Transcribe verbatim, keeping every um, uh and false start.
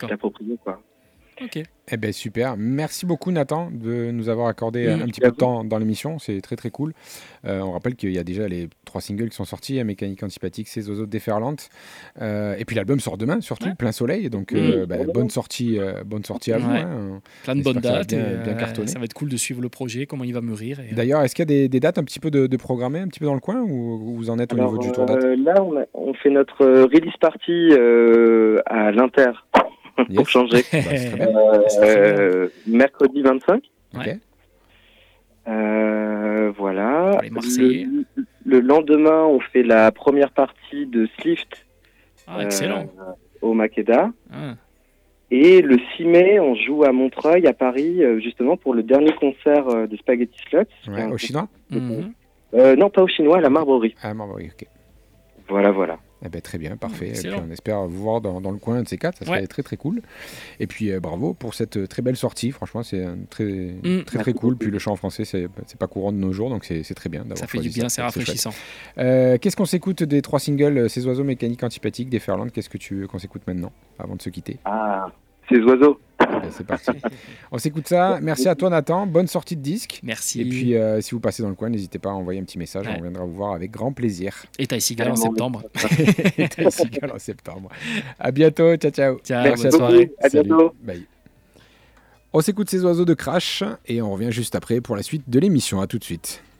l'approprier, quoi. Ok. Eh ben super, merci beaucoup Nathan de nous avoir accordé Mmh, un petit à peu de vous. temps dans l'émission, c'est très très cool. Euh, on rappelle qu'il y a déjà les trois singles qui sont sortis, hein, Mécanique Antipathique, Ces oiseaux déferlantes, euh, et puis l'album sort demain surtout, Ouais. plein soleil, donc Mmh, euh, bah, vraiment. bonne sortie, euh, bonne sortie à vous. Ouais. Hein. Plein de bonnes J'espère que ça va dates. bien, et, bien euh, cartonner. ça va être cool de suivre le projet, comment il va mûrir. Et, euh, D'ailleurs, est-ce qu'il y a des, des dates un petit peu de, de programmées, un petit peu dans le coin, ou vous en êtes au Alors, niveau du tour date? euh, là, on, a- on fait notre euh, release party euh, à l'Inter, pour Yes. changer. Bah, c'est très bien. Euh, C'est très bien. euh, mercredi vingt-cinq. Ok. Ouais. Euh, voilà. Pour les Marseillais. Le, le lendemain, on fait la première partie de Slift Ah, excellent. euh, au Makeda. Ah. Et le six mai, on joue à Montreuil, à Paris, euh, justement pour le dernier concert euh, de Spaghetti Sluts. Ouais, au chinois? Mhm. Euh, non, pas au chinois, à la Marbrerie. Ah, bon, oui, ok. Voilà, voilà. Eh ben, très bien, parfait. Et puis Excellent. on espère vous voir dans, dans le coin de ces quatre, ça serait Ouais. très très cool. Et puis euh, bravo pour cette euh, très belle sortie, franchement c'est un très, Mm. très très cool. Puis le chant en français c'est c'est pas courant de nos jours, donc c'est c'est très bien d'avoir Ça fait choisi du bien, chouette. c'est rafraîchissant. Euh, Qu'est-ce qu'on s'écoute des trois singles, euh, Ces oiseaux, Mécanique Antipathique, Déferlante? Qu'est-ce que tu veux qu'on s'écoute maintenant, avant de se quitter? Ah, ces oiseaux. Eh ben, c'est parti. On s'écoute ça. Merci à toi Nathan, bonne sortie de disque. Merci. Et puis euh, si vous passez dans le coin, n'hésitez pas à envoyer un petit message, Ouais. on viendra vous voir avec grand plaisir. Et Ty Seagal en septembre. Et Ty Seagal en septembre. À bientôt, ciao ciao. Ciao, Merci bonne à soirée. toi. À Salut. bientôt. Bye. On s'écoute Ces oiseaux de Crash et on revient juste après pour la suite de l'émission. À tout de suite.